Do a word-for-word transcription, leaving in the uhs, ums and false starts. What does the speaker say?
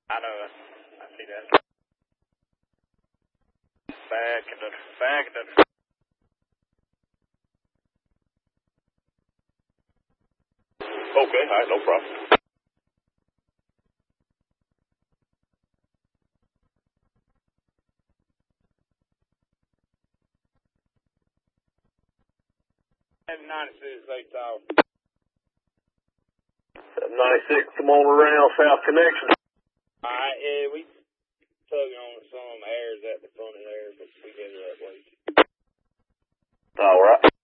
I know. I see that. Bad conductor. Bad conductor. Okay, all right, no problem. ninety-six, Lake Tower. ninety-six, come on around, South Connection. All right, yeah, we tugging on some airs at the front of there, but we get it that way. All right.